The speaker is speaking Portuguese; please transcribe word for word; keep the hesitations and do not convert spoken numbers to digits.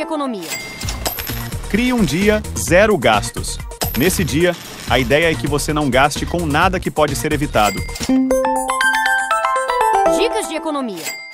economia. Crie um dia zero gastos. Nesse dia, a ideia é que você não gaste com nada que pode ser evitado. Dicas de economia.